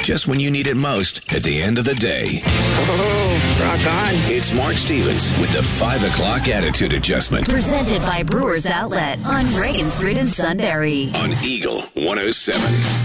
just when you need it most at the end of the day. Oh, rock on. It's Mark Stevens with the 5 o'clock attitude adjustment. Presented by Brewers Outlet on Reagan Street in Sunbury. On Eagle 107.